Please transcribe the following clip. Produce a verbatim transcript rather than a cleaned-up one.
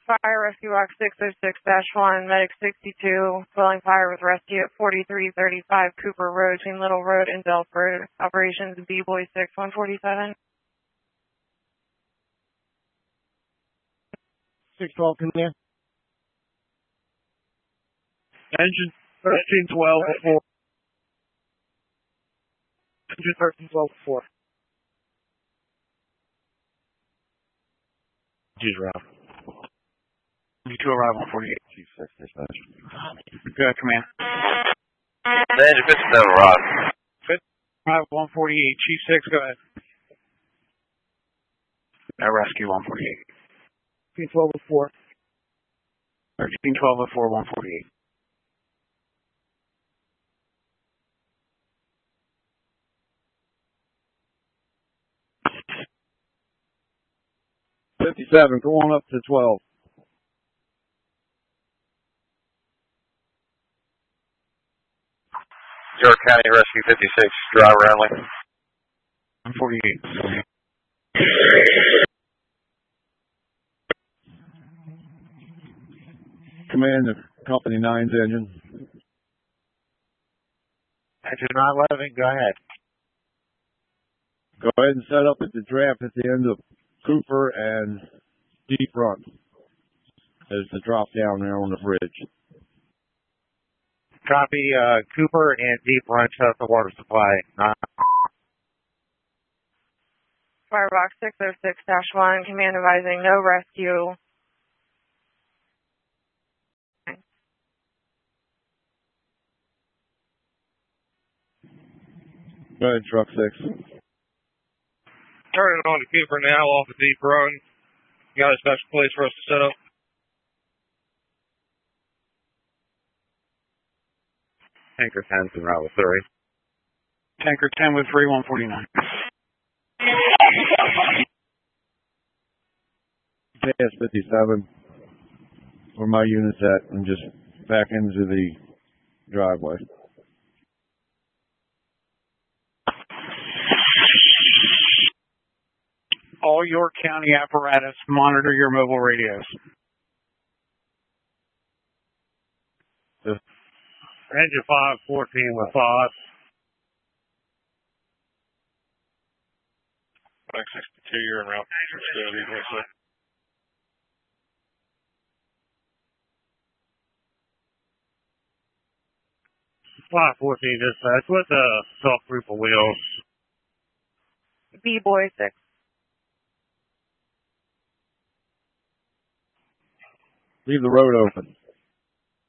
Fire Rescue Box six oh six dash one, Medic sixty-two, dwelling fire with rescue at forty-three thirty-five Cooper Road, between Little Road and Delford. Operations B-Boy six one forty-seven. six twelve, come in. Engine thirteen twelve before. Engine thirteen twelve before. G's around. You two arrive on forty-eight. Chief six dispatch. Good, command. Engine fifty-seven, Rod. Arrive one forty-eight. Chief six, go ahead. Now rescue one forty-eight. thirteen twelve before. thirteen twelve before one forty-eight. fifty-seven, go on up to twelve. York County Rescue fifty-six, driver only. one forty-eight. Command of Company nine's engine. Engine nine eleven, go ahead. Go ahead and set up at the draft at the end of Cooper and Deep Run. There's the drop down there on the bridge. Copy, uh, Cooper and Deep Run, shut the water supply. Nine. Firebox six oh six dash one, command advising no rescue. Go ahead, Truck six. Turning on to Cooper now off the Deep Run. You got a special place for us to set up? Tanker ten's in route with three. Tanker ten with three, one forty-nine. K S fifty-seven, where my unit's at, and just back into the driveway. All York County apparatus, monitor your mobile radios. Engine five fourteen with five. Black sixty-two, you're en route. five fourteen dispatch with a soft group of wheels. B-Boy six. Leave the road open.